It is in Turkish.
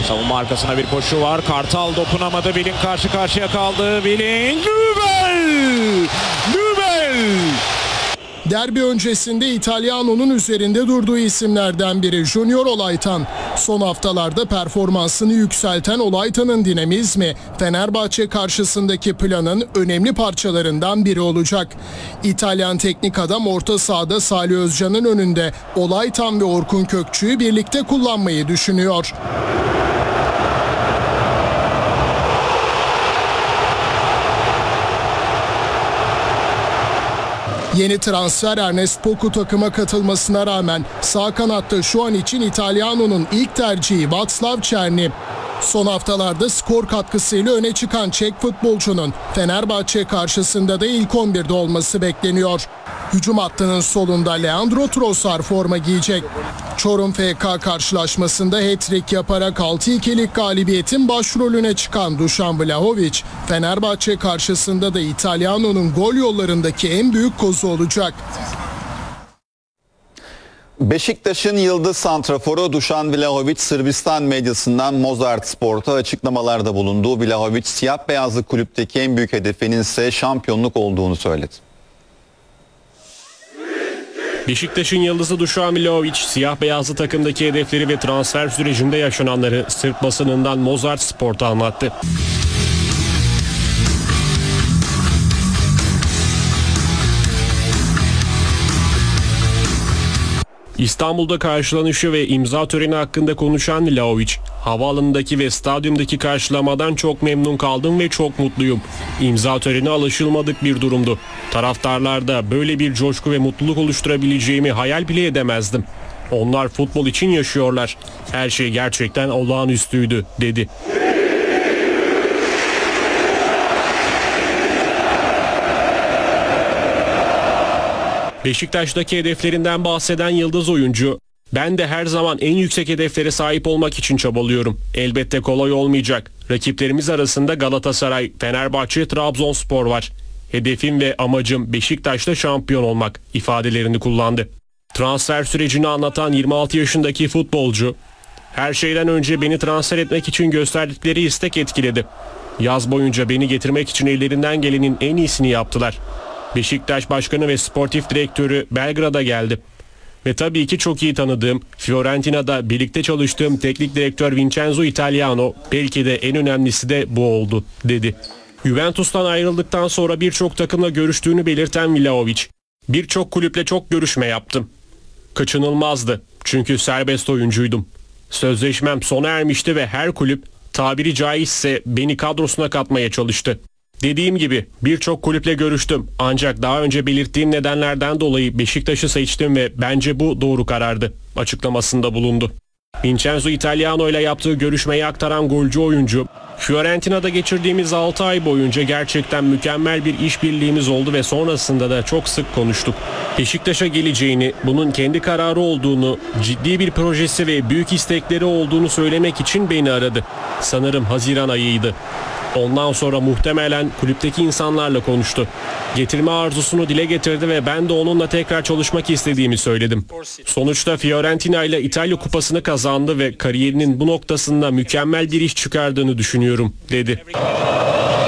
Savunma arkasına bir koşu var. Kartal dokunamadı. Willing karşı karşıya kaldı. Willing. Nübel. Derbi öncesinde İtalyano'nun üzerinde durduğu isimlerden biri Junior Olaytan. Son haftalarda performansını yükselten Olaytan'ın dinamizmi Fenerbahçe karşısındaki planın önemli parçalarından biri olacak. İtalyan teknik adam orta sahada Salih Özcan'ın önünde Olaytan ve Orkun Kökçü'yü birlikte kullanmayı düşünüyor. Yeni transfer Ernest Poku takıma katılmasına rağmen sağ kanatta şu an için İtalyano'nun ilk tercihi Václav Černý. Son haftalarda skor katkısıyla öne çıkan Çek futbolcunun Fenerbahçe karşısında da ilk 11'de olması bekleniyor. Hücum hattının solunda Leandro Trossard forma giyecek. Çorum FK karşılaşmasında hat-trick yaparak 6-2'lik galibiyetin başrolüne çıkan Dušan Vlahović, Fenerbahçe karşısında da İtalyano'nun gol yollarındaki en büyük kozu olacak. Beşiktaş'ın yıldız santraforu Dušan Vlahović Sırbistan medyasından Mozart Sport'a açıklamalarda bulundu. Vlahović siyah beyazlı kulüpteki en büyük hedefinin ise şampiyonluk olduğunu söyledi. Beşiktaş'ın yıldızı Dušan Vlahović siyah beyazlı takımdaki hedefleri ve transfer sürecinde yaşananları Sırp basınından Mozart Sport'a anlattı. İstanbul'da karşılanışı ve imza töreni hakkında konuşan Vlahović, havaalanındaki ve stadyumdaki karşılamadan çok memnun kaldım ve çok mutluyum. İmza töreni alışılmadık bir durumdu. Taraftarlarda böyle bir coşku ve mutluluk oluşturabileceğimi hayal bile edemezdim. Onlar futbol için yaşıyorlar. Her şey gerçekten olağanüstüydü, dedi. Beşiktaş'taki hedeflerinden bahseden yıldız oyuncu, "Ben de her zaman en yüksek hedeflere sahip olmak için çabalıyorum. Elbette kolay olmayacak. Rakiplerimiz arasında Galatasaray, Fenerbahçe, Trabzonspor var. Hedefim ve amacım Beşiktaş'ta şampiyon olmak," ifadelerini kullandı. Transfer sürecini anlatan 26 yaşındaki futbolcu, "Her şeyden önce beni transfer etmek için gösterdikleri istek etkiledi. Yaz boyunca beni getirmek için ellerinden gelenin en iyisini yaptılar. Beşiktaş Başkanı ve Sportif Direktörü Belgrad'a geldi. Ve tabii ki çok iyi tanıdığım, Fiorentina'da birlikte çalıştığım teknik direktör Vincenzo Italiano, belki de en önemlisi de bu oldu," dedi. Juventus'tan ayrıldıktan sonra birçok takımla görüştüğünü belirten Vlahović, "Birçok kulüple çok görüşme yaptım. Kaçınılmazdı çünkü serbest oyuncuydum. Sözleşmem sona ermişti ve her kulüp tabiri caizse beni kadrosuna katmaya çalıştı. Dediğim gibi birçok kulüple görüştüm ancak daha önce belirttiğim nedenlerden dolayı Beşiktaş'ı seçtim ve bence bu doğru karardı," açıklamasında bulundu. Vincenzo Italiano ile yaptığı görüşmeyi aktaran golcü oyuncu, "Fiorentina'da geçirdiğimiz 6 ay boyunca gerçekten mükemmel bir işbirliğimiz oldu ve sonrasında da çok sık konuştuk. Beşiktaş'a geleceğini, bunun kendi kararı olduğunu, ciddi bir projesi ve büyük istekleri olduğunu söylemek için beni aradı. Sanırım Haziran ayıydı. Ondan sonra muhtemelen kulüpteki insanlarla konuştu. Getirme arzusunu dile getirdi ve ben de onunla tekrar çalışmak istediğimi söyledim. Sonuçta Fiorentina ile İtalya Kupası'nı kazandı ve kariyerinin bu noktasında mükemmel bir iş çıkardığını düşünüyorum," dedi.